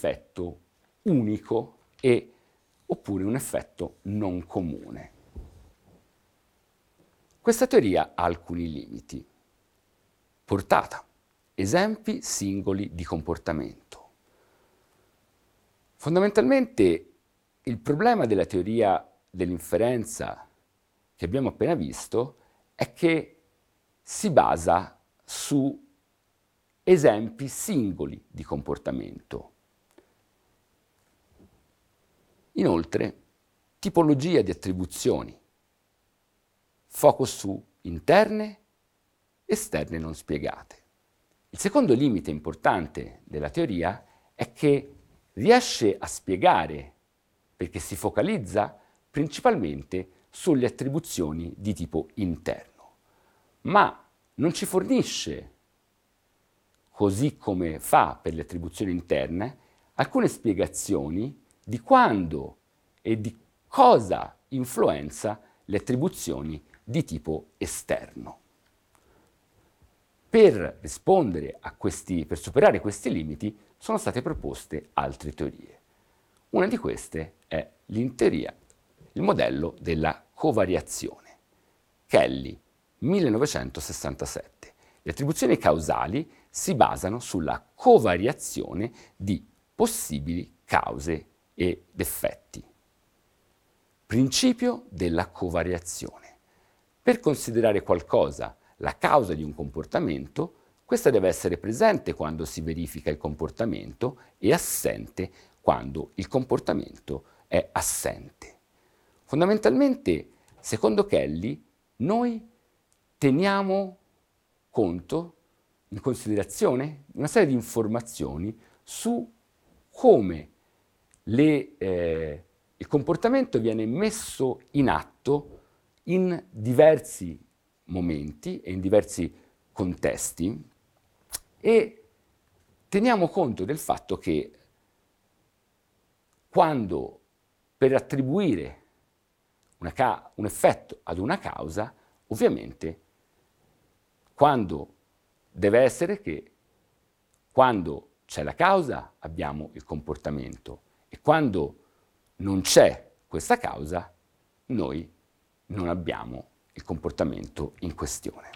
effetto unico oppure un effetto non comune. Questa teoria ha alcuni limiti. Portata. Esempi singoli di comportamento. Fondamentalmente il problema della teoria dell'inferenza che abbiamo appena visto è che si basa su esempi singoli di comportamento. Inoltre, tipologia di attribuzioni, focus su interne, esterne non spiegate. Il secondo limite importante della teoria è che riesce a spiegare, perché si focalizza principalmente sulle attribuzioni di tipo interno, ma non ci fornisce, così come fa per le attribuzioni interne, alcune spiegazioni di quando e di cosa influenza le attribuzioni di tipo esterno. Per superare questi limiti sono state proposte altre teorie. Una di queste è il modello della covariazione. Kelly, 1967. Le attribuzioni causali si basano sulla covariazione di possibili cause ed effetti. Principio della covariazione. Per considerare qualcosa la causa di un comportamento, questa deve essere presente quando si verifica il comportamento e assente quando il comportamento è assente. Fondamentalmente, secondo Kelly, noi teniamo in considerazione una serie di informazioni su come il comportamento viene messo in atto in diversi momenti e in diversi contesti, e teniamo conto del fatto che quando per attribuire un effetto ad una causa, ovviamente deve essere che quando c'è la causa abbiamo il comportamento, e quando non c'è questa causa noi non abbiamo il comportamento in questione.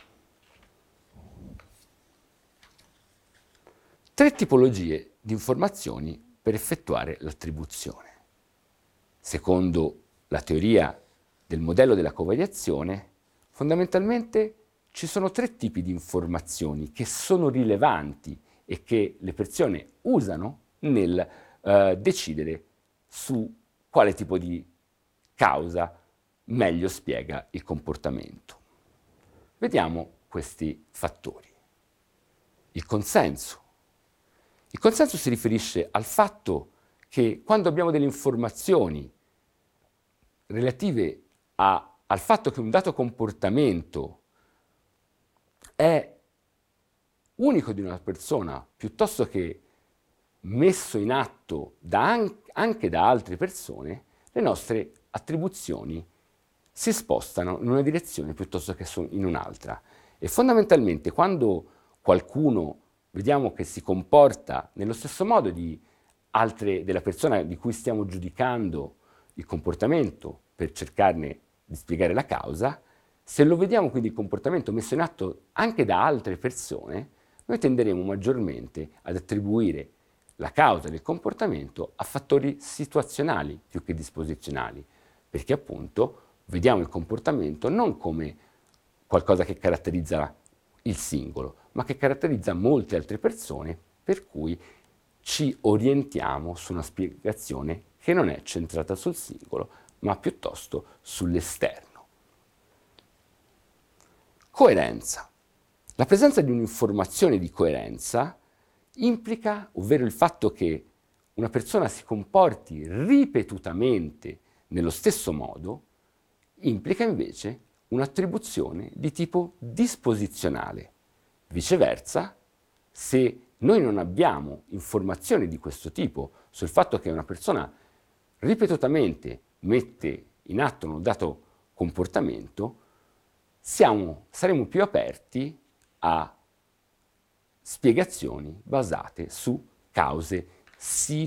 3 tipologie di informazioni per effettuare l'attribuzione. Secondo la teoria del modello della covariazione, fondamentalmente ci sono 3 tipi di informazioni che sono rilevanti e che le persone usano nel decidere su quale tipo di causa meglio spiega il comportamento. Vediamo questi fattori. Il consenso. Il consenso si riferisce al fatto che quando abbiamo delle informazioni relative al fatto che un dato comportamento è unico di una persona, piuttosto che messo in atto anche da altre persone, le nostre attribuzioni si spostano in una direzione piuttosto che in un'altra. E fondamentalmente quando qualcuno vediamo che si comporta nello stesso modo della persona di cui stiamo giudicando il comportamento per cercarne di spiegare la causa, se lo vediamo quindi il comportamento messo in atto anche da altre persone, noi tenderemo maggiormente ad attribuire la causa del comportamento a fattori situazionali più che disposizionali, perché appunto vediamo il comportamento non come qualcosa che caratterizza il singolo, ma che caratterizza molte altre persone, per cui ci orientiamo su una spiegazione che non è centrata sul singolo, ma piuttosto sull'esterno. Coerenza. La presenza di un'informazione di coerenza implica, ovvero il fatto che una persona si comporti ripetutamente nello stesso modo, implica invece un'attribuzione di tipo disposizionale. Viceversa, se noi non abbiamo informazioni di questo tipo sul fatto che una persona ripetutamente mette in atto un dato comportamento, saremo più aperti a spiegazioni basate su cause